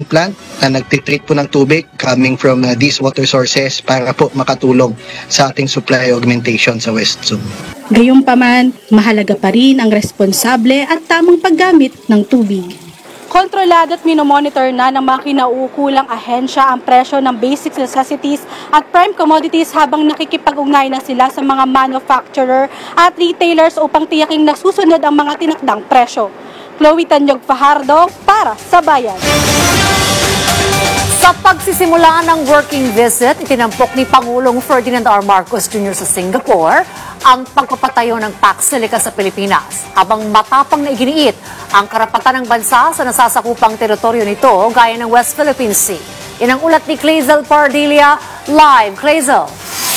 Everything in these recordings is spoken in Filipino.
plant na nagtitreat po ng tubig coming from these water sources para po makatulong sa ating supply augmentation sa West Zone. Gayunpaman, mahalaga pa rin ang responsable at tamang paggamit ng tubig. Kontrolado at minomonitor na ng mga kinauukulang ahensya ang presyo ng basic necessities at prime commodities habang nakikipag-ugnay na sila sa mga manufacturer at retailers upang tiyaking nasusunod ang mga tinakdang presyo. Chloe Tanyog Fajardo para sa Bayan. Sa pagsisimula ng working visit, itinampok ni Pangulong Ferdinand R. Marcos Jr. sa Singapore ang pagpapatayo ng PAC Silica sa Pilipinas, habang matapang na iginiit ang karapatan ng bansa sa nasasakupang teritoryo nito gaya ng West Philippine Sea. Yan ang ulat ni Clazel Pardilla. Live, Clazel.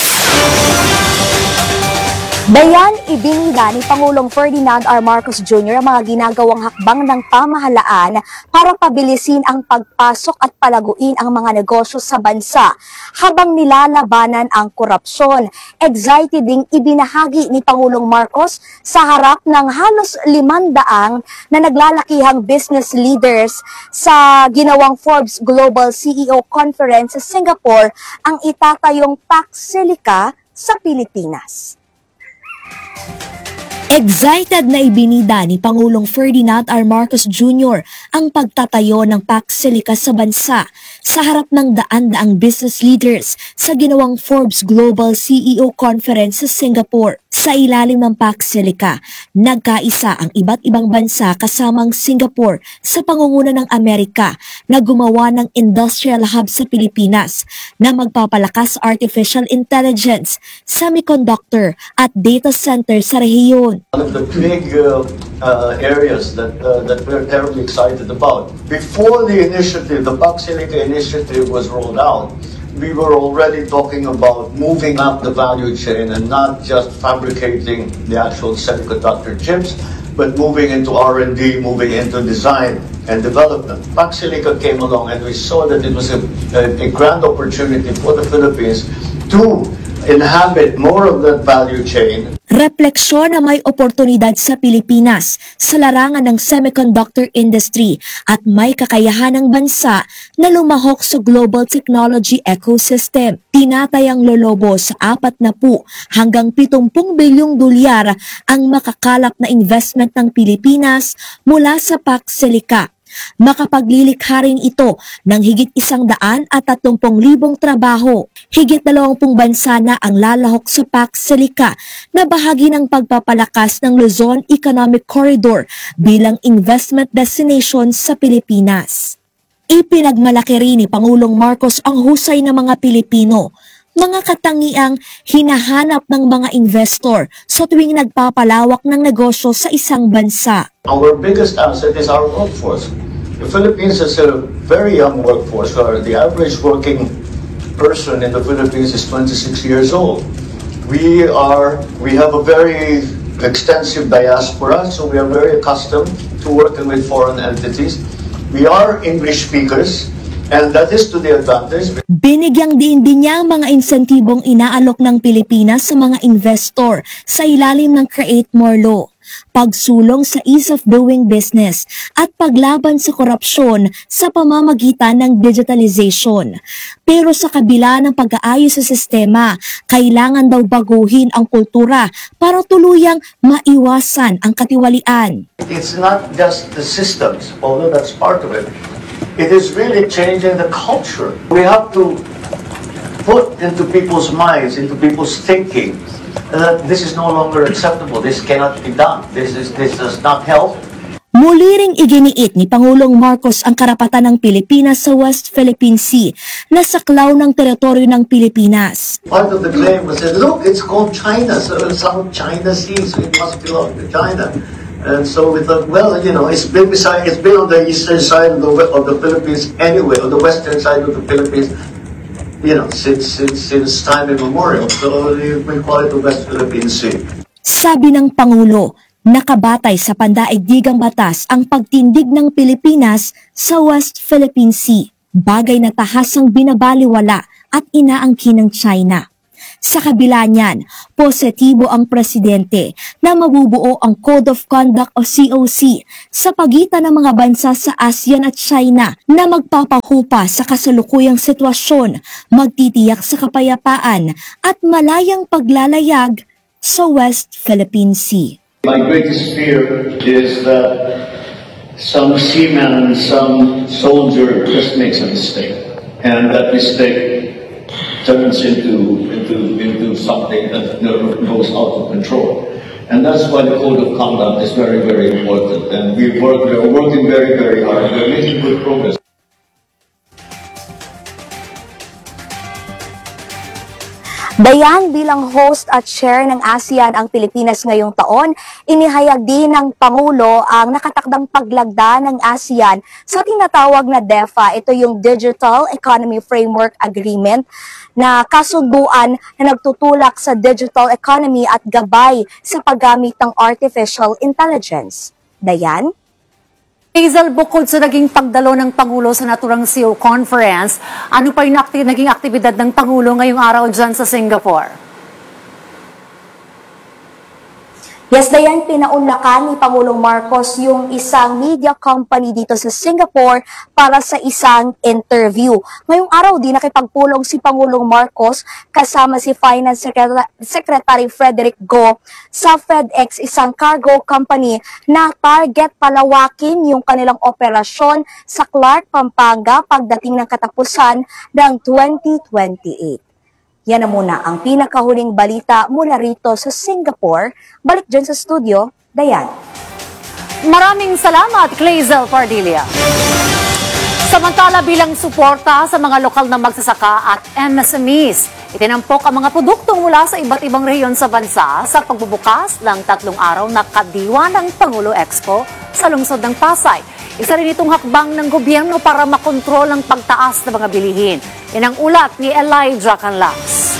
Dayan, ibinida ni Pangulong Ferdinand R. Marcos Jr. ang mga ginagawang hakbang ng pamahalaan para pabilisin ang pagpasok at palaguin ang mga negosyo sa bansa habang nilalabanan ang korupsyon. Excited ding ibinahagi ni Pangulong Marcos sa harap ng halos 500 na naglalakihang business leaders sa ginawang Forbes Global CEO Conference sa Singapore ang itatayong PAC Silica sa Pilipinas. Excited na ibinida ni Pangulong Ferdinand R. Marcos Jr. ang pagtatayo ng PAC Silica sa bansa sa harap ng daan-daang business leaders sa ginawang Forbes Global CEO Conference sa Singapore. Sa ilalim ng PAC Silica, nagkaisa ang iba't ibang bansa kasamang Singapore sa pangunguna ng Amerika na gumawa ng industrial hub sa Pilipinas na magpapalakas artificial intelligence, semiconductor at data center sa rehiyon. One of the big areas that we're terribly excited about. Before the initiative, the PAC Silica initiative was rolled out, we were already talking about moving up the value chain and not just fabricating the actual semiconductor chips, but moving into R&D, moving into design and development. PAC Silica came along and we saw that it was a grand opportunity for the Philippines to inhabit more of that value chain. Refleksyon na may oportunidad sa Pilipinas sa larangan ng semiconductor industry at may kakayahan ng bansa na lumahok sa global technology ecosystem. Tinatayang lolobos sa 40 hanggang 70 bilyong dolyar ang makakalap na investment ng Pilipinas mula sa PAC Silica. Makapaglilikha rin ito ng higit 130,000 trabaho. Higit 20 bansa na ang lalahok sa PAC Silica na bahagi ng pagpapalakas ng Luzon Economic Corridor bilang investment destination sa Pilipinas. Ipinagmalaki rin ni Pangulong Marcos ang husay ng mga Pilipino, mga katangiang hinahanap ng mga investor sa tuwing nagpapalawak ng negosyo sa isang bansa. Our biggest asset is our workforce. The Philippines is a very young workforce. The average working person in the Philippines is 26 years old. We have a very extensive diaspora, so we are very accustomed to working with foreign entities. We are English speakers. And that is to the advantage. Binigyang diin din niya ang mga insentibong inaalok ng Pilipinas sa mga investor sa ilalim ng Create More Law, pagsulong sa ease of doing business at paglaban sa korupsyon sa pamamagitan ng digitalization. Pero sa kabila ng pag-aayos sa sistema, kailangan daw baguhin ang kultura para tuluyang maiwasan ang katiwalian. It's not just the systems, although that's part of it. It is really changing the culture. We have to put into people's minds, into people's thinking, that this is no longer acceptable. This cannot be done. This does not help. Muli ring iginiit ni Pangulong Marcos ang karapatan ng Pilipinas sa West Philippine Sea na saklaw ng teritoryo ng Pilipinas. Part of the claim was that, look, it's called China, so South China Sea, so it must belong to China. And so we thought, well, you know, it's been on the eastern side of the Philippines anyway, on the western side of the Philippines, you know, since time immemorial. So we call it the West Philippine Sea. Sabi ng Pangulo, nakabatay sa pandaigdigang batas ang pagtindig ng Pilipinas sa West Philippine Sea, bagay na tahasang binabaliwala at inaangkin ng China. Sa kabila niyan, positibo ang presidente na mabubuo ang Code of Conduct o COC sa pagitan ng mga bansa sa ASEAN at China na magpapahupa sa kasalukuyang sitwasyon, magtitiyak sa kapayapaan at malayang paglalayag sa West Philippine Sea. My greatest fear is that some seaman, some soldier just makes a mistake, and that mistake turns into something that goes out of control. And that's why the code of conduct is very, very important. And we are working very, very hard. We're making good progress. Dayan, bilang host at chair ng ASEAN ang Pilipinas ngayong taon, inihayag din ng Pangulo ang nakatakdang paglagda ng ASEAN sa tinatawag na DEFA. Ito yung Digital Economy Framework Agreement na kasunduan na nagtutulak sa digital economy at gabay sa paggamit ng artificial intelligence. Dayan? Hazel, bukod sa naging pagdalo ng Pangulo sa naturang CEO Conference, ano pa yung naging aktibidad ng Pangulo ngayong araw dyan sa Singapore? Yes, Dayan, pinaunlakan ni Pangulong Marcos yung isang media company dito sa Singapore para sa isang interview. Ngayong araw din nakipagpulong si Pangulong Marcos kasama si Finance Secretary Frederick Go sa FedEx, isang cargo company na target palawakin yung kanilang operasyon sa Clark, Pampanga pagdating ng katapusan ng 2028. Yan na muna ang pinakahuling balita mula rito sa Singapore. Balik dyan sa studio, Dayan. Maraming salamat, Clazel Pardilia. Samantala, bilang suporta sa mga lokal na magsasaka at MSMEs, itinampok ang mga produkto mula sa iba't ibang rehiyon sa bansa sa pagbubukas ng 3 araw na Kadiwa ng Pangulo Expo sa lungsod ng Pasay. Isa rin itong hakbang ng gobyerno para makontrol ang pagtaas ng mga bilihin. Yan ang ulat ni Elijah Canlas.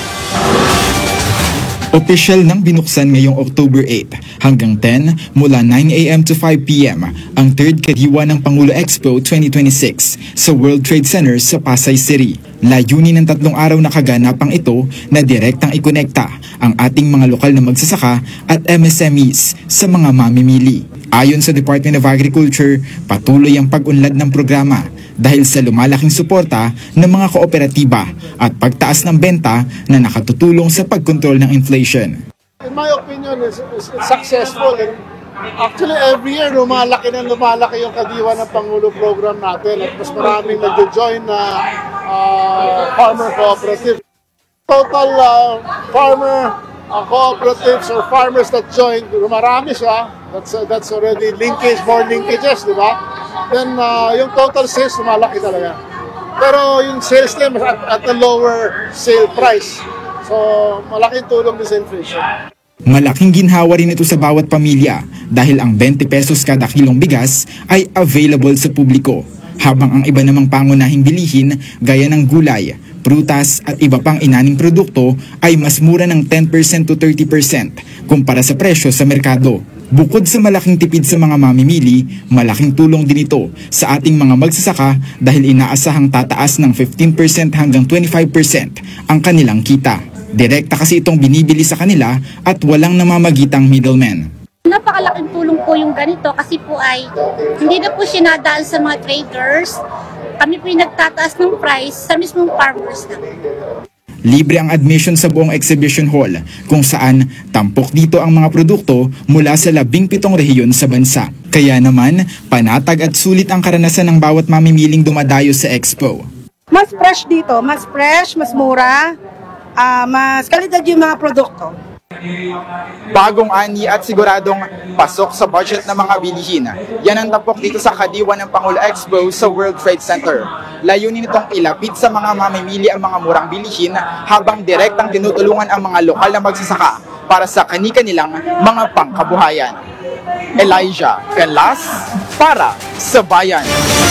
Opisyal nang binuksan ngayong October 8 hanggang 10 mula 9 a.m. to 5 p.m. ang 3rd Kadiwa ng Pangulo Expo 2026 sa World Trade Center sa Pasay City. Layunin ng 3 araw na kaganapang ito na direktang ikonekta ang ating mga lokal na magsasaka at MSMEs sa mga mamimili. Ayon sa Department of Agriculture, patuloy ang pag-unlad ng programa dahil sa lumalaking suporta ng mga kooperatiba at pagtaas ng benta na nakatutulong sa pagkontrol ng inflation. In my opinion, it's successful. Actually, every year, lumalaki yung Kadiwa ng Pangulo program natin at mas maraming nag-join na farmer cooperative. Total farmer cooperatives or farmers that joined, marami siya. That's already linkage, more linkages, di ba? Then yung total sales, lumalaki talaga. Pero yung sales nila at a lower sale price. So, malaking tulong din sa inflation. Malaking ginhawa rin ito sa bawat pamilya dahil ang 20 pesos kada kilong bigas ay available sa publiko. Habang ang iba namang pangunahing bilihin gaya ng gulay, prutas at iba pang inaning produkto ay mas mura ng 10% to 30% kumpara sa presyo sa merkado. Bukod sa malaking tipid sa mga mamimili, malaking tulong din ito sa ating mga magsasaka dahil inaasahang tataas ng 15% hanggang 25% ang kanilang kita. Direkta kasi itong binibili sa kanila at walang namamagitang middleman. Napakalaking tulong po yung ganito kasi po ay hindi na po siya nadaan sa mga traders. Kami po yung nagtataas ng price sa mismong farmers namin. Libre ang admission sa buong exhibition hall kung saan tampok dito ang mga produkto mula sa 17 rehiyon sa bansa. Kaya naman, panatag at sulit ang karanasan ng bawat mamimiling dumadayo sa expo. Mas fresh dito, mas fresh, mas mura, mas kalidad yung mga produkto. Bagong ani at siguradong pasok sa budget ng mga bilihin. Yan ang tampok dito sa Kadiwa ng Pangulo Expo sa World Trade Center. Layunin itong ilapit sa mga mamimili ang mga murang bilihin habang direktang tinutulungan ang mga lokal na magsasaka para sa kani-kanilang mga pangkabuhayan. Elijah Canlas para sa Bayan.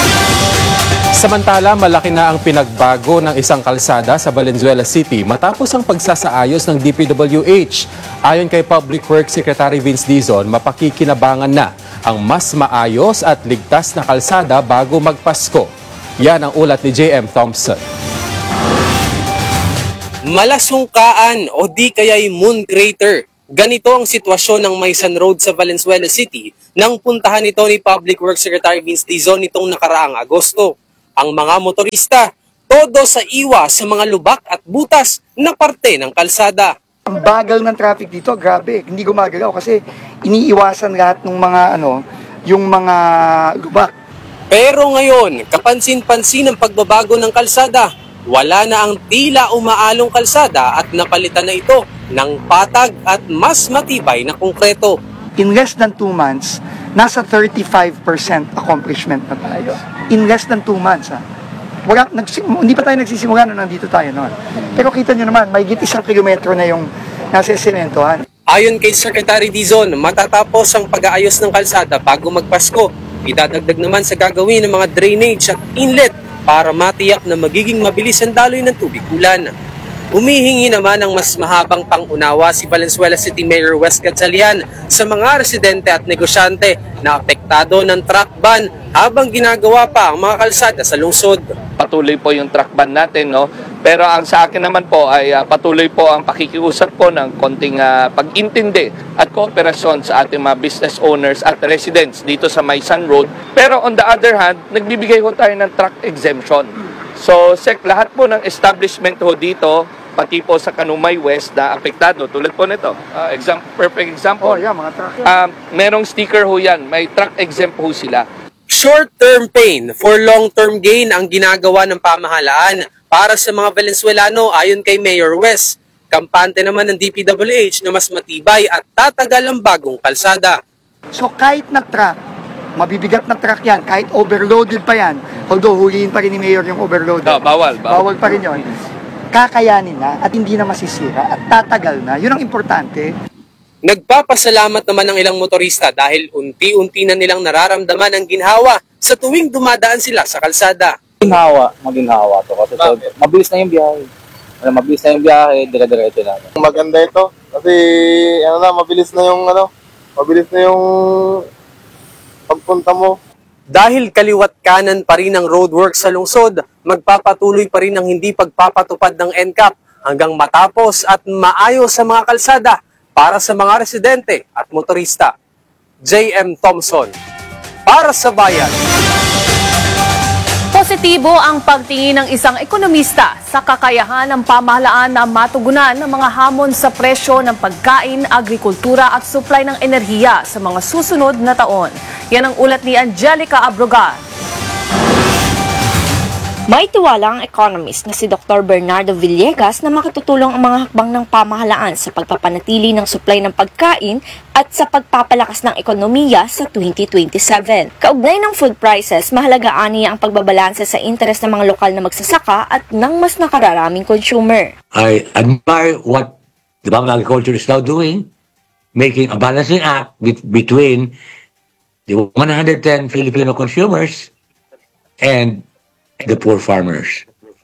Samantala, malaki na ang pinagbago ng isang kalsada sa Valenzuela City matapos ang pagsasaayos ng DPWH. Ayon kay Public Works Secretary Vince Dizon, mapakikinabangan na ang mas maayos at ligtas na kalsada bago magpasko. Yan ang ulat ni J.M. Thompson. malasungkaan o di kaya'y moon crater. Ganito ang sitwasyon ng Maysan Road sa Valenzuela City nang puntahan ito ni Public Works Secretary Vince Dizon nitong nakaraang Agosto. Ang mga motorista, todo sa iwa sa mga lubak at butas na parte ng kalsada. Ang bagal ng traffic dito, grabe. Hindi gumagalaw kasi iniiwasan lahat ng mga yung mga lubak. Pero ngayon, kapansin-pansin ang pagbabago ng kalsada. Wala na ang tila umaalong kalsada at napalitan na ito ng patag at mas matibay na konkreto. In less than 2 months, nasa 35% accomplishment na tayo. In less than 2 months, hindi pa tayo nagsisimula nung nandito tayo noon. Pero kita nyo naman, may 1 kilometro na yung nasa sementohan. Ayon kay Secretary Dizon, matatapos ang pag-aayos ng kalsada bago magpasko. Idadagdag naman sa gagawin ng mga drainage at inlet para matiyak na magiging mabilis ang daloy ng tubig ulan. Humihingi naman ng mas mahabang pangunawa si Valenzuela City Mayor Wes Gatchalian sa mga residente at negosyante na apektado ng truck ban habang ginagawa pa ang mga kalsada sa lungsod. Patuloy po yung truck ban natin, no? Pero ang sa akin naman po ay patuloy po ang pakikiusap po ng konting pag-intindi at kooperasyon sa ating mga business owners at residents dito sa Maysan Road. Pero on the other hand, nagbibigay ho tayo ng truck exemption. So, lahat po ng establishment ho dito, pati po sa Kanumay West na apektado, tulad po nito, perfect example. Oh, yeah, mga truck. Merong sticker ho yan, may truck exempt ho sila. Short-term pain for long-term gain ang ginagawa ng pamahalaan para sa mga Valenzuelano ayon kay Mayor Wes. Kampante naman ng DPWH na mas matibay at tatagal ang bagong kalsada. So kahit na truck, mabibigat na truck yan, kahit overloaded pa yan, although huliin pa rin ni Mayor yung overloaded. Bawal pa rin yun. Kakayanin na at hindi na masisira at tatagal na. Yun ang importante. Nagpapasalamat naman ang ilang motorista dahil unti-unti na nilang nararamdaman ang ginhawa sa tuwing dumadaan sila sa kalsada. Maginhawa to kasi mabilis na yung biyahe. Mabilis na yung biyahe, dire-diretso na. Maganda ito kasi mabilis na yung pagpunta mo. Dahil kaliwat kanan pa rin ang roadwork sa lungsod, magpapatuloy pa rin ang hindi pagpapatupad ng NCAP hanggang matapos at maayos sa mga kalsada para sa mga residente at motorista. J.M. Thompson, para sa Bayan. Positibo ang pagtingin ng isang ekonomista sa kakayahan ng pamahalaan na matugunan ng mga hamon sa presyo ng pagkain, agrikultura at supply ng enerhiya sa mga susunod na taon. Yan ang ulat ni Angelica Abrogar. May tiwala ang economist na si Dr. Bernardo Villegas na makatutulong ang mga hakbang ng pamahalaan sa pagpapanatili ng supply ng pagkain at sa pagpapalakas ng ekonomiya sa 2027. Kaugnay ng food prices, mahalaga aniya ang pagbabalanse sa interes ng mga lokal na magsasaka at ng mas nakararaming consumer. I admire what the Department of Agriculture is now doing, making a balancing act between the 110 Filipino consumers and the poor farmers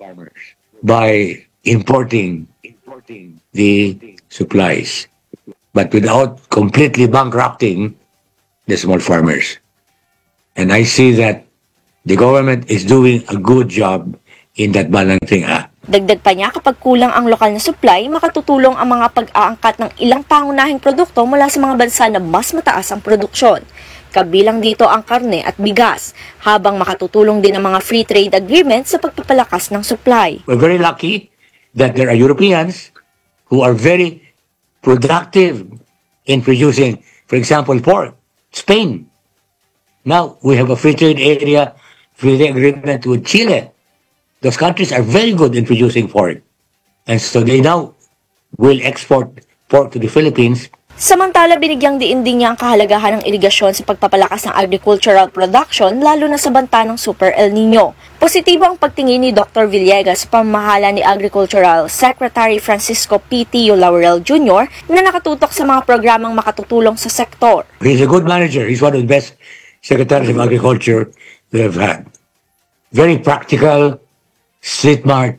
by importing the supplies, but without completely bankrupting the small farmers. And I see that the government is doing a good job in that balancing act. Dagdag pa niya, kapag kulang ang lokal na supply, makatutulong ang mga pag-aangkat ng ilang pangunahing produkto mula sa mga bansa na mas mataas ang produksyon. Kabilang dito ang karne at bigas, habang makatutulong din ang mga free trade agreement sa pagpapalakas ng supply. We're very lucky that there are Europeans who are very productive in producing, for example, pork. Spain. Now, we have a free trade area, free trade agreement with Chile. Those countries are very good in producing pork. And so they now will export pork to the Philippines. Samantala, binigyang diin din niya ang kahalagahan ng irigasyon sa pagpapalakas ng agricultural production, lalo na sa banta ng Super El Nino. Positibo ang pagtingin ni Dr. Villegas sa pamamahala ni Agricultural Secretary Francisco P. Tio Laurel Jr. na nakatutok sa mga programang makatutulong sa sektor. He's a good manager. He's one of the best secretaries of agriculture we have had. Very practical, smart,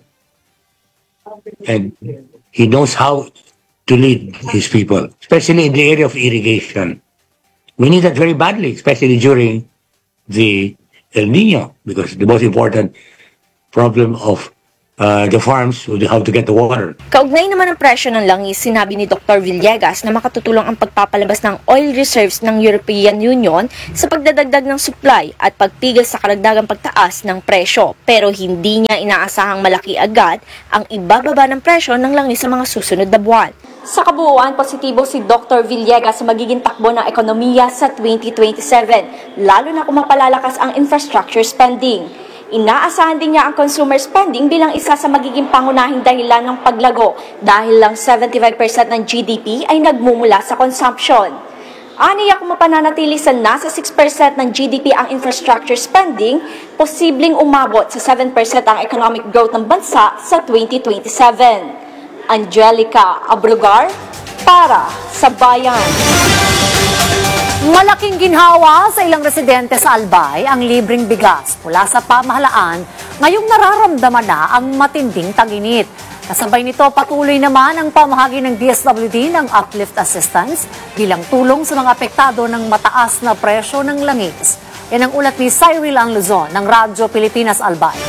and he knows how to lead his people, especially in the area of irrigation. We need that very badly, especially during the El Nino, because the most important problem of the farms how to get the water. Kaugnay naman ng presyo ng langis, sinabi ni Dr. Villegas na makatutulong ang pagpapalabas ng oil reserves ng European Union sa pagdadagdag ng supply at pagpigil sa karagdagang pagtaas ng presyo. Pero hindi niya inaasahang malaki agad ang ibababa ng presyo ng langis sa mga susunod na buwan. Sa kabuuan, positibo si Dr. Villegas sa magiging takbo ng ekonomiya sa 2027, lalo na kung mapalalakas ang infrastructure spending. Inaasahan din niya ang consumer spending bilang isa sa magiging pangunahing dahilan ng paglago dahil lang 75% ng GDP ay nagmumula sa consumption. Aniya kung mapananatili sa nasa 6% ng GDP ang infrastructure spending, posibleng umabot sa 7% ang economic growth ng bansa sa 2027. Angelica Abrugar, para sa Bayan. Malaking ginhawa sa ilang residente sa Albay ang libreng bigas mula sa pamahalaan ngayong nararamdaman na ang matinding tag-init. Kasabay nito, patuloy naman ang pamahagi ng DSWD ng uplift assistance bilang tulong sa mga apektado ng mataas na presyo ng langis. Yan ang ulat ni Cyril Anluzon ng Radyo Pilipinas Albay.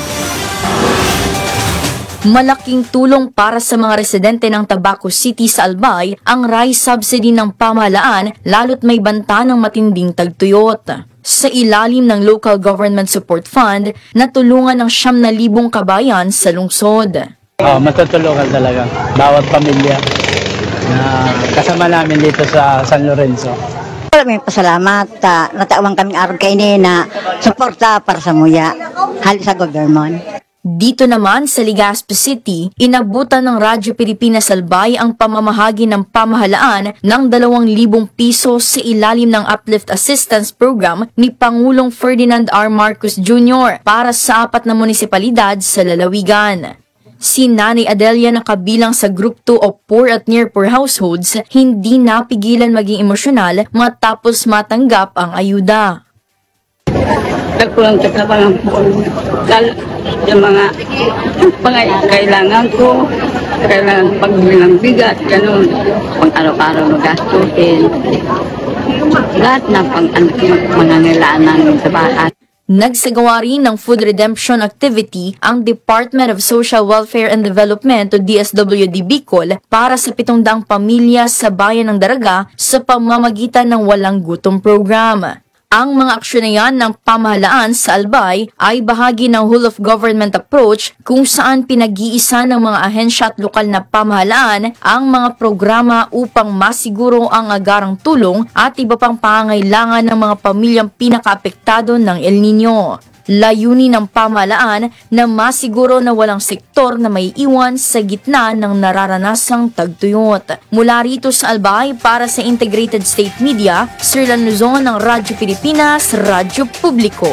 Malaking tulong para sa mga residente ng Tabaco City sa Albay ang rice subsidy ng pamahalaan lalo't may banta ng matinding tagtuyot. Sa ilalim ng Local Government Support Fund, natulungan ng 9,000 kabayan sa lungsod. Matutulungan talaga bawat pamilya na kasama namin dito sa San Lorenzo. Maraming pasalamat. Natawang kaming araw kayo na suporta para sa muya. Hali sa government. Dito naman sa Legazpi City, inabutan ng Radyo Pilipinas Albay ang pamamahagi ng pamahalaan ng 2,000 piso sa ilalim ng Uplift Assistance Program ni Pangulong Ferdinand R. Marcos Jr. para sa 4 na munisipalidad sa lalawigan. Si Nanay Adelia na kabilang sa Group 2 o Poor at Near Poor Households, hindi napigilan maging emosyonal matapos matanggap ang ayuda. Nagpulang sa kapangang po yung mga kailangan ko, kailangan pagbili ng bigat, ganun, pang araw-araw na gastusin, lahat na pang mangangailangan sa bahay. Nagsagawa rin ng food redemption activity ang Department of Social Welfare and Development o DSWD Bicol para sa 700 pamilya sa Bayan ng Daraga sa pamamagitan ng Walang Gutom program. Ang mga aksyon na yan ng pamahalaan sa Albay ay bahagi ng whole of government approach kung saan pinag-iisa ng mga ahensya at lokal na pamahalaan ang mga programa upang masiguro ang agarang tulong at iba pang pangangailangan ng mga pamilyang pinakaapektado ng El Nino. Layunin ng pamahalaan na masiguro na walang sektor na may iwan sa gitna ng nararanasang tagtuyot. Mula rito sa Albay para sa Integrated State Media, Sir Lanuzon ng Radyo Pilipinas, Radyo Publiko.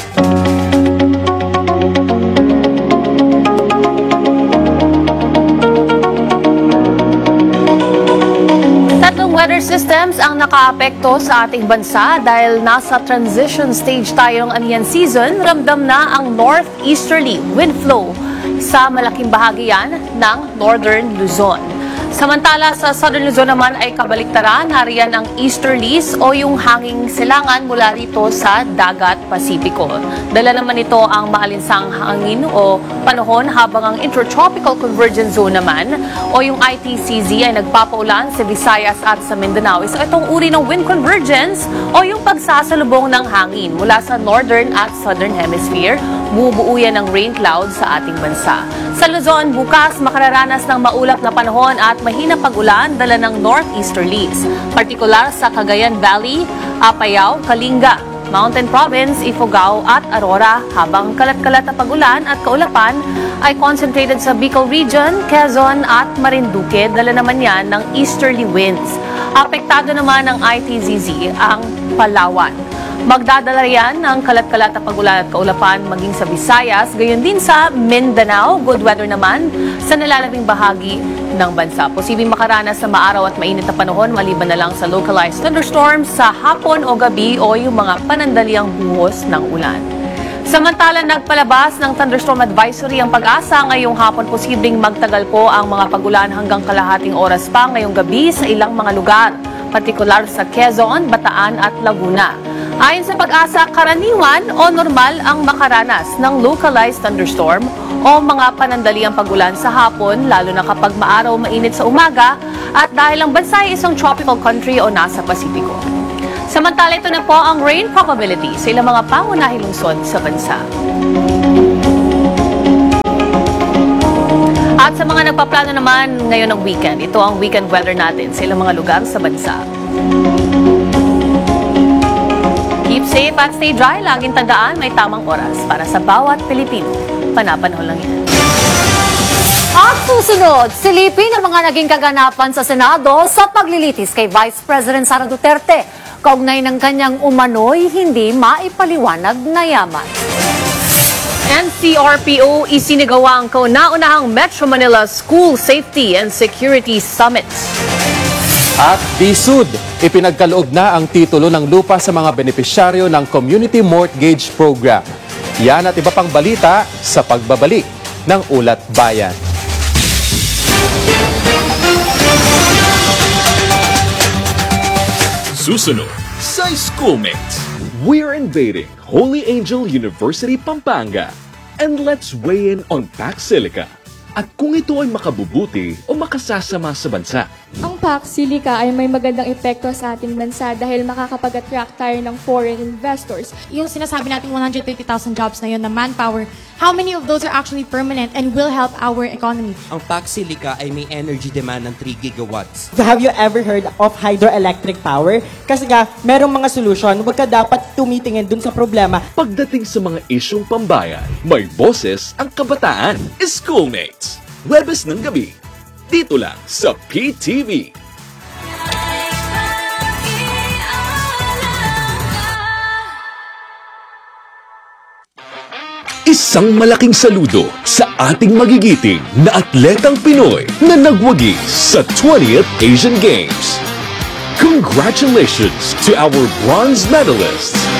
Weather systems ang nakaapekto sa ating bansa dahil nasa transition stage tayong aniyan season, ramdam na ang northeasterly wind flow sa malaking bahagi yan ng northern Luzon. Samantala sa Southern Luzon naman ay kabaliktaran, hariyan ang easterlies o yung hanging silangan mula rito sa Dagat Pasipiko. Dala naman ito ang maalinsang hangin o panahon habang ang Intertropical Convergence Zone naman o yung ITCZ ay nagpapaulan sa Visayas at sa Mindanao. Isa itong uri ng wind convergence o yung pagsasalubong ng hangin mula sa Northern at Southern Hemisphere. Bubuo yan ng rain clouds sa ating bansa. Sa Luzon, bukas makararanas ng maulap na panahon at mahina pag-ulan dala ng northeasterlies, partikular sa Cagayan Valley, Apayao, Kalinga, Mountain Province, Ifugao at Aurora, habang kalat-kalat na pag-ulan at kaulapan ay concentrated sa Bicol Region, Quezon at Marinduque, dala naman yan ng easterly winds. Apektado naman ng ITZZ ang Palawan. Magdadala yan ng kalat-kalat na pag-ulan at kaulapan maging sa Visayas, gayon din sa Mindanao. Good weather naman sa nalalabing bahagi ng bansa. Posibleng makaranas sa maaraw at mainit na panahon maliban na lang sa localized thunderstorms sa hapon o gabi o yung mga panandaliang buhos ng ulan. Samantala, nagpalabas ng thunderstorm advisory ang Pag-asa. Ngayong hapon posibleng magtagal po ang mga pag-ulan hanggang kalahating oras pa ngayong gabi sa ilang mga lugar, partikular sa Quezon, Bataan at Laguna. Ayon sa Pag-asa, karaniwan o normal ang makaranas ng localized thunderstorm o mga panandaliang pag-ulan sa hapon, lalo na kapag maaraw mainit sa umaga at dahil ang bansa ay isang tropical country o nasa Pasipiko. Samantala, ito na po ang rain probability sa ilang mga pangunahing lungsod sa bansa. At sa mga nagpaplano naman ngayon ng weekend, ito ang weekend weather natin sa ilang mga lugar sa bansa. Keep safe at stay dry. Laging tandaan, may tamang oras para sa bawat Pilipino. Panapanahon lang yan. At susunod, silipin ang mga naging kaganapan sa Senado sa paglilitis kay Vice President Sara Duterte. Kaugnay ng kanyang umano'y hindi maipaliwanag na yaman. NCRPO isinagawa ang kauna-unahang Metro Manila School Safety and Security Summit. At DSUD, ipinagkaloob na ang titulo ng lupa sa mga benepisyaryo ng Community Mortgage Program. Yan at iba pang balita sa pagbabalik ng Ulat Bayan. Susunod sa Schoolmates, we're invading Holy Angel University, Pampanga. And let's weigh in on Pax Silica at kung ito ay makabubuti o makasasama sa bansa. Ang Pax Silica ay may magandang epekto sa ating bansa dahil makakapag-attract tayo ng foreign investors. Yung sinasabi natin 150,000 jobs na yun na manpower, how many of those are actually permanent and will help our economy? Ang Pax Silica ay may energy demand ng 3 gigawatts. So have you ever heard of hydroelectric power? Kasi merong mga solusyon, huwag ka dapat tumitingin dun sa problema. Pagdating sa mga isyong pambayan, may boses ang kabataan. Schoolmates, Huwebes ng gabi, dito lang sa PTV. Isang malaking saludo sa ating magigiting na atletang Pinoy na nagwagi sa 20th Asian Games. Congratulations to our bronze medalists!